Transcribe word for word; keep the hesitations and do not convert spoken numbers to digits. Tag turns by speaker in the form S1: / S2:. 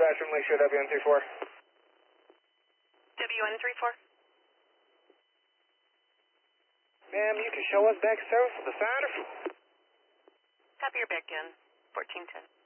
S1: dispatch from Lakeshore W N three four.
S2: W N three four.
S1: Ma'am, you can show us back service with the sign or...
S2: Copy your back in. fourteen ten.